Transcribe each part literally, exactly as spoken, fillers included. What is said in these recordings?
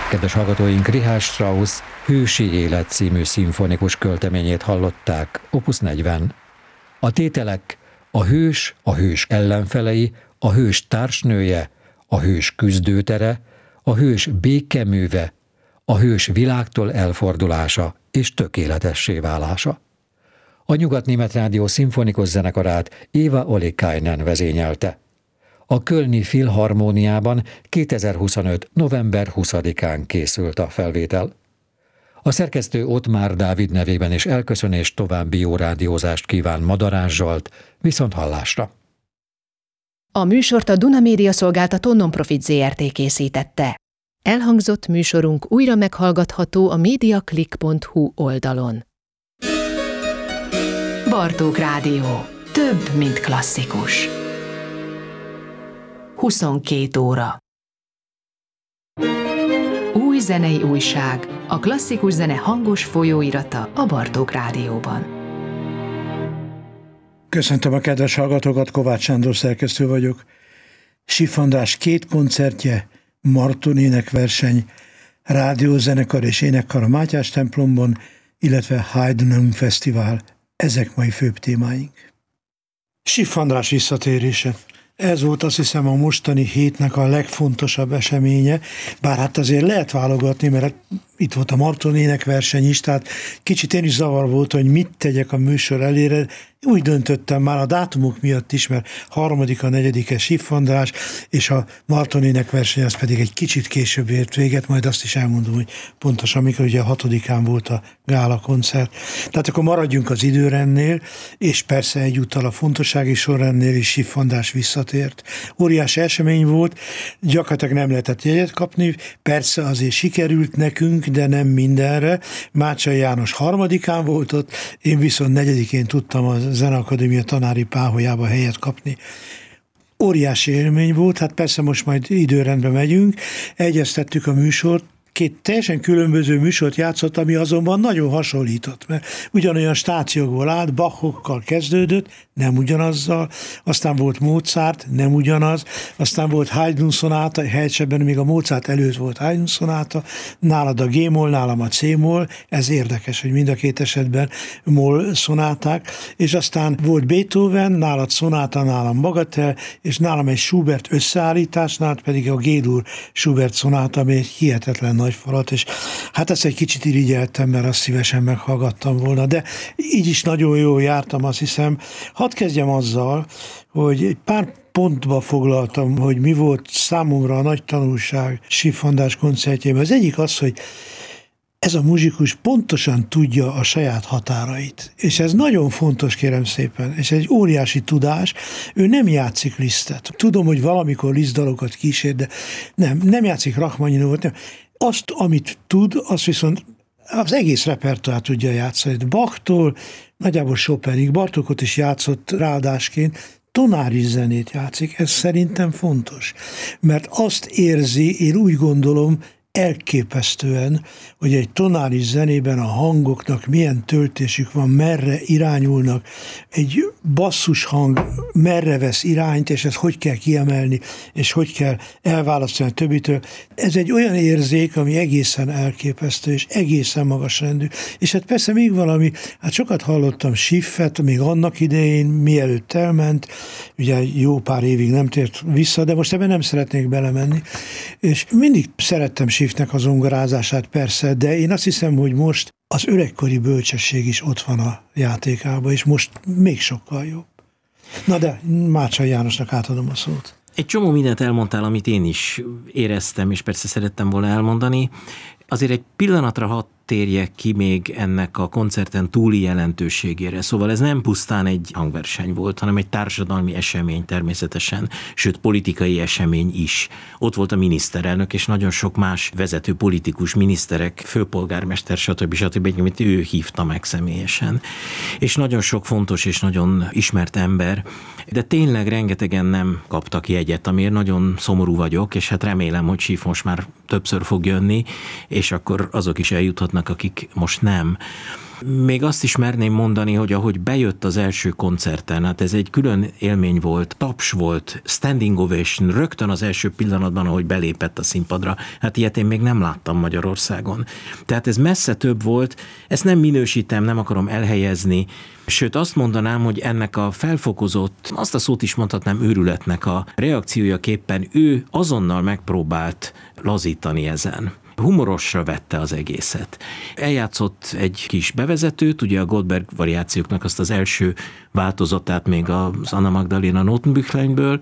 Kedves hallgatóink, Richard Strauss Hősi élet című szimfonikus költeményét hallották, opus negyven. A tételek: a hős, a hős ellenfelei, a hős társnője, a hős küzdőtere, a hős békeműve, a hős világtól elfordulása és tökéletessé válása. A Nyugat-Német Rádió szimfonikus zenekarát Eva Ollikainen vezényelte. A Kölni Filharmóniában kétezer-huszonöt. november huszadikán készült a felvétel. A szerkesztő Ottmár Dávid nevében is elköszön és további jó rádiózást kíván Madarás Zsolt, viszont hallásra. A műsort a Duna Média Szolgáltató Nonprofit zé er té készítette. Elhangzott műsorunk újra meghallgatható a mediaclick pont hu oldalon. Bartók Rádió. Több, mint klasszikus. huszonkét óra. Új zenei újság. A klasszikus zene hangos folyóirata a Bartók Rádióban. Köszöntöm a kedves hallgatókat, Kovács Sándor szerkesztő vagyok. Siff András két koncertje, Marton énekverseny, rádiózenekar és énekkar a Mátyás templomban, illetve Heidenheim Fesztivál. Ezek mai főbb témáink. Siff András visszatérése. Ez volt, azt hiszem, a mostani hétnek a legfontosabb eseménye, bár hát azért lehet válogatni, mert itt volt a Marton énekverseny is, tehát kicsit én is zavar volt, hogy mit tegyek a műsor elére. Úgy döntöttem már a dátumok miatt is, mert harmadika, negyedike Siff András, és a Marton énekverseny az pedig egy kicsit később ért véget, majd azt is elmondom, hogy pontosan mikor, ugye a hatodikán volt a gála koncert. Tehát akkor maradjunk az időrendnél, és persze egyúttal a fontossági sorrendnél is Siff András visszatért. Óriási esemény volt, gyakorlatilag nem lehetett jegyet kapni, persze azért sikerült nekünk, de nem mindenre. Mácsai János harmadikán volt ott, én viszont negyedikén tudtam a Zeneakadémia tanári páholyába helyet kapni. Óriási élmény volt, hát persze most majd időrendbe megyünk, egyeztettük a műsort, két teljesen különböző műsort játszott, ami azonban nagyon hasonlított, mert ugyanolyan stációkból állt, Bachokkal kezdődött, nem ugyanazzal, aztán volt Mozart, nem ugyanaz, aztán volt Haydn szonáta, helyesebben még a Mozart előtt volt Haydn szonáta, nálad a G-moll, nálam a C-moll, ez érdekes, hogy mind a két esetben moll szonáták, és aztán volt Beethoven, nálad szonáta, nálam bagatel, és nálam egy Schubert összeállításnál pedig a G-dur Schubert szonáta, ami egy hihetetlen nagy falat, és hát ezt egy kicsit irigyeltem, mert azt szívesen meghallgattam volna, de így is nagyon jól jártam, azt hiszem. Hadd kezdjem azzal, hogy egy pár pontba foglaltam, hogy mi volt számomra a nagy tanulság Siff András koncertjében. Az egyik az, hogy ez a muzsikus pontosan tudja a saját határait. És ez nagyon fontos, kérem szépen, és egy óriási tudás. Ő nem játszik Lisztet. Tudom, hogy valamikor Liszt dalokat kísér, de nem, nem játszik Rachmaninót, nem. Azt, amit tud, azt viszont az egész repertoár tudja játszani. Bachtól nagyjából Chopinig, Bartókot is játszott ráadásként, tonáris zenét játszik, ez szerintem fontos. Mert azt érzi, én úgy gondolom, elképesztően, hogy egy tonális zenében a hangoknak milyen töltésük van, merre irányulnak, egy basszus hang merre vesz irányt, és ezt hogy kell kiemelni, és hogy kell elválasztani a többitől. Ez egy olyan érzék, ami egészen elképesztő, és egészen magas rendű. És hát persze még valami, hát sokat hallottam Siffet, még annak idején, mielőtt elment, ugye jó pár évig nem tért vissza, de most ebben nem szeretnék belemenni, és mindig szerettem Siffnek a zongorázását persze, de én azt hiszem, hogy most az öregkori bölcsesség is ott van a játékában, és most még sokkal jobb. Na de Mácsai Jánosnak átadom a szót. Egy csomó mindent elmondtál, amit én is éreztem, és persze szerettem volna elmondani. Azért egy pillanatra hadd térjek ki még ennek a koncerten túli jelentőségére. Szóval ez nem pusztán egy hangverseny volt, hanem egy társadalmi esemény természetesen, sőt politikai esemény is. Ott volt a miniszterelnök, és nagyon sok más vezető politikus, miniszterek, főpolgármester, stb. stb., amit ő hívta meg személyesen. És nagyon sok fontos és nagyon ismert ember, de tényleg rengetegen nem kaptak jegyet, amiért nagyon szomorú vagyok, és hát remélem, hogy Siff most már többször fog jönni, és akkor azok is eljuthatnak azoknak, akik most nem. Még azt is merném mondani, hogy ahogy bejött az első koncerten, hát ez egy külön élmény volt, taps volt, standing ovation, rögtön az első pillanatban, ahogy belépett a színpadra. Hát ilyet én még nem láttam Magyarországon. Tehát ez messze több volt, ezt nem minősítem, nem akarom elhelyezni, sőt azt mondanám, hogy ennek a felfokozott, azt a szót is mondhatnám őrületnek a reakciójaképpen ő azonnal megpróbált lazítani ezen. Humorosra vette az egészet. Eljátszott egy kis bevezetőt, ugye a Goldberg variációknak azt az első változatát még az Anna Magdalena Notenbüchleinből,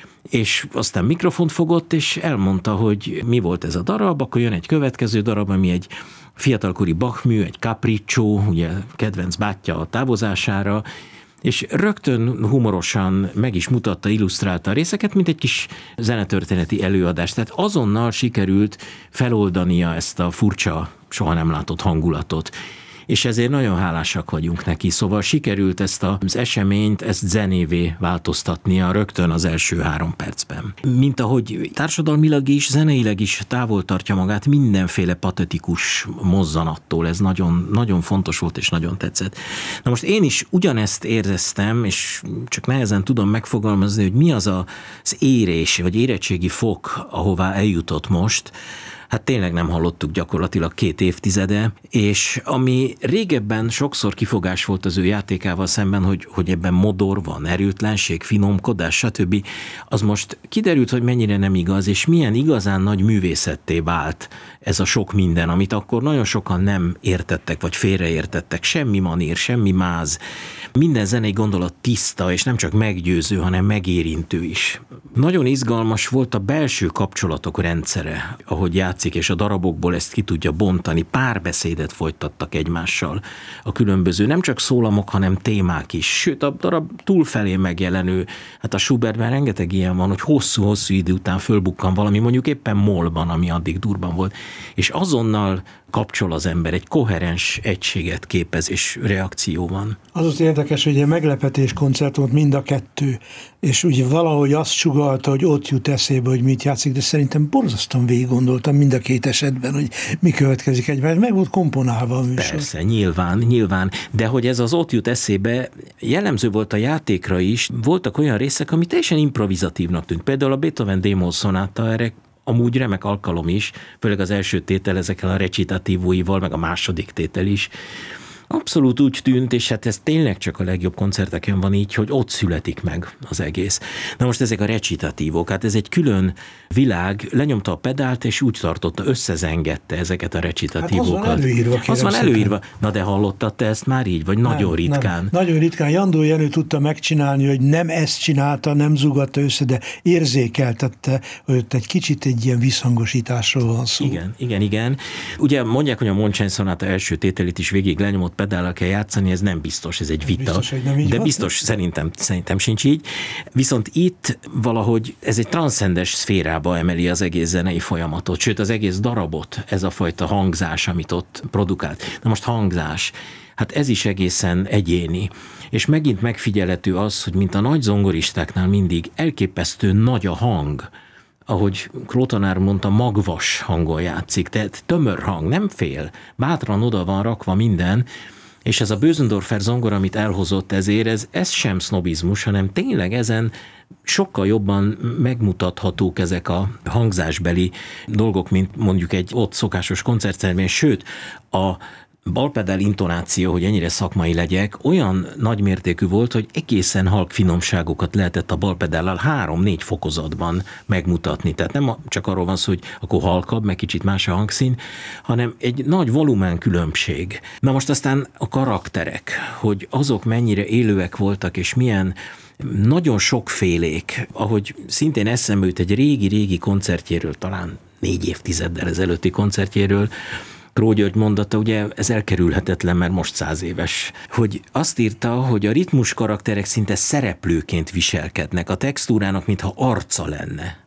és aztán mikrofont fogott, és elmondta, hogy mi volt ez a darab, akkor jön egy következő darab, ami egy fiatalkori Bach-mű, egy capriccio, ugye kedvenc bátyja a távozására, és rögtön humorosan meg is mutatta, illusztrálta a részeket, mint egy kis zenetörténeti előadást. Tehát azonnal sikerült feloldania ezt a furcsa, soha nem látott hangulatot. És ezért nagyon hálásak vagyunk neki. Szóval sikerült ezt az eseményt, ezt zenévé változtatnia rögtön az első három percben. Mint ahogy társadalmilag is, zeneileg is távol tartja magát mindenféle patetikus mozzanattól. Ez nagyon, nagyon fontos volt és nagyon tetszett. Na most én is ugyanezt éreztem, és csak nehezen tudom megfogalmazni, hogy mi az az érés, vagy érettségi fok, ahová eljutott most. Hát tényleg nem hallottuk gyakorlatilag két évtizede, és ami régebben sokszor kifogás volt az ő játékával szemben, hogy, hogy ebben modor van, erőtlenség, finomkodás, stb. Az most kiderült, hogy mennyire nem igaz, és milyen igazán nagy művészetté vált ez a sok minden, amit akkor nagyon sokan nem értettek, vagy félreértettek. Semmi manír, semmi máz. Minden zenei gondolat tiszta, és nem csak meggyőző, hanem megérintő is. Nagyon izgalmas volt a belső kapcsolatok rendszere, ahogy játszik, és a darabokból ezt ki tudja bontani. Párbeszédet folytattak egymással a különböző, nem csak szólamok, hanem témák is. Sőt, a darab túlfelé megjelenő, hát a Schubertben rengeteg ilyen van, hogy hosszú-hosszú idő után fölbukkan valami, mondjuk éppen molban, ami addig durban volt, és azonnal kapcsol az ember, egy koherens egységet képez, és reakció van. Az az érdekes, hogy egy meglepetés koncert volt mind a kettő, és ugye valahogy azt sugallta, hogy ott jut eszébe, hogy mit játszik, de szerintem borzasztóan végig gondoltam mind a két esetben, hogy mi következik egymás. Meg volt komponálva a műsor. Persze, nyilván, nyilván, de hogy ez az ott jut eszébe, jellemző volt a játékra is, voltak olyan részek, ami teljesen improvizatívnak tűnt. Például a Beethoven D-moll szonáta erre amúgy remek alkalom is, főleg az első tétel ezekkel a recitatívóival, meg a második tétel is. Abszolút úgy tűnt, és hát ez tényleg csak a legjobb koncerteken van így, hogy ott születik meg az egész. Na most ezek a recitatívok, hát ez egy külön világ, lenyomta a pedált, és úgy tartotta, összezengette ezeket a recitatívókat. Hát az van előírva. Az van előírva. Na de hallottad te ezt már így, vagy nem, nagyon ritkán? Nem. Nagyon ritkán. Jandó Jenő tudta megcsinálni, hogy nem ezt csinálta, nem zugatta össze, de érzékeltette, hogy ott egy kicsit egy ilyen visszhangosításról van szó. Igen, igen, igen. Ugye mondják, hogy a Moncseny szonáta első tételét is végig lenyomott pedállal kell játszani, ez nem biztos, ez egy vita. Biztos, hogy nem így de van? biztos, szerintem, szerintem sincs így. Viszont itt valahogy ez egy transzcendes szférába emeli az egész zenei folyamatot, sőt az egész darabot, ez a fajta hangzás, amit ott produkált. Na most hangzás, hát ez is egészen egyéni. És megint megfigyelhető az, hogy mint a nagy zongoristáknál mindig elképesztő nagy a hang, ahogy Krótanár mondta, magvas hangon játszik, tehát tömör hang, nem fél, bátran oda van rakva minden, és ez a Bösendorfer zongor, amit elhozott ezért, ez, ez sem sznobizmus, hanem tényleg ezen sokkal jobban megmutathatók ezek a hangzásbeli dolgok, mint mondjuk egy ott szokásos koncertszerben, sőt, a balpedál intonáció, hogy ennyire szakmai legyek, olyan nagymértékű volt, hogy egészen halk finomságokat lehetett a balpedállal három-négy fokozatban megmutatni. Tehát nem csak arról van szó, hogy akkor halkabb, meg kicsit más a hangszín, hanem egy nagy volumen különbség. Na most aztán a karakterek, hogy azok mennyire élőek voltak, és milyen nagyon sokfélék, ahogy szintén eszembe jut egy régi-régi koncertjéről, talán négy évtizeddel ezelőtti koncertjéről, Kró György mondata, ugye ez elkerülhetetlen, mert most száz éves, hogy azt írta, hogy a ritmus karakterek szinte szereplőként viselkednek, a textúrának mintha arca lenne.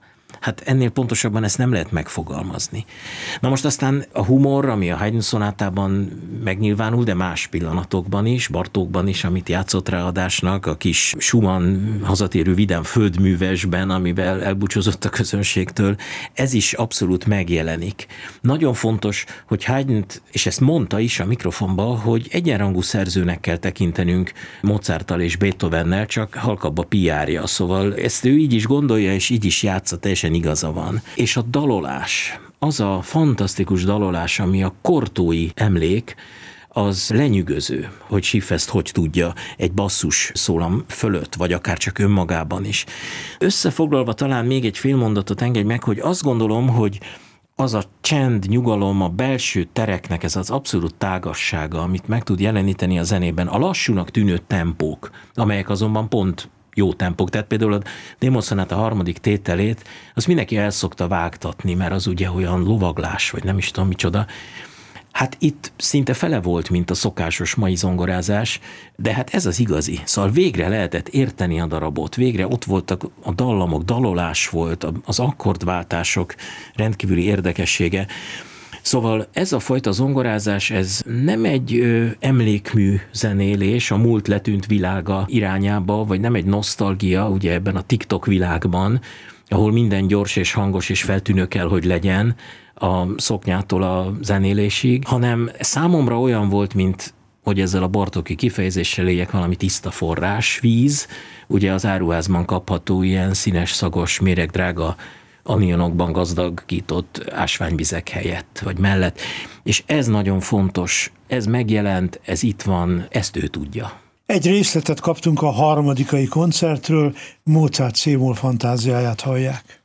Hát ennél pontosabban ezt nem lehet megfogalmazni. Na most aztán a humor, ami a Haydn szonátában megnyilvánul, de más pillanatokban is, Bartókban is, amit játszott ráadásnak, a kis Schumann hazatérő vidám földművesben, amivel elbúcsúzott a közönségtől, ez is abszolút megjelenik. Nagyon fontos, hogy Haydnt, és ezt mondta is a mikrofonba, hogy egyenrangú szerzőnek kell tekintenünk Mozarttal és Beethovennel, csak halkabb a pé er-ja, szóval ezt ő így is gondolja, és így is játsza, teljesen igaza van. És a dalolás, az a fantasztikus dalolás, ami a kortói emlék, az lenyűgöző, hogy Schiff ezt hogy tudja egy basszus szólam fölött, vagy akár csak önmagában is. Összefoglalva talán még egy fél mondatot engedj meg, hogy azt gondolom, hogy az a csend, nyugalom, a belső tereknek ez az abszolút tágassága, amit meg tud jeleníteni a zenében, a lassúnak tűnő tempók, amelyek azonban pont jó tempók. Tehát például a Démon szonáta harmadik tételét, azt mindenki el szokta vágtatni, mert az ugye olyan lovaglás, vagy nem is tudom micsoda. Hát itt szinte fele volt, mint a szokásos mai zongorázás, de hát ez az igazi. Szóval végre lehetett érteni a darabot, végre ott voltak a dallamok, dalolás volt, az akkordváltások rendkívüli érdekessége. Szóval ez a fajta zongorázás, ez nem egy ö, emlékmű zenélés a múlt letűnt világa irányába, vagy nem egy nosztalgia, ugye ebben a TikTok világban, ahol minden gyors és hangos és feltűnő kell, hogy legyen, a szoknyától a zenélésig, hanem számomra olyan volt, mint hogy ezzel a bartóki kifejezéssel éljek, valami tiszta forrás, víz, ugye az áruházban kapható ilyen színes, szagos, méregdrága, anionokban gazdagított ásványvizek helyett, vagy mellett. És ez nagyon fontos, ez megjelent, ez itt van, ezt ő tudja. Egy részletet kaptunk a harmadikai koncertről, Mozart C-moll fantáziáját hallják.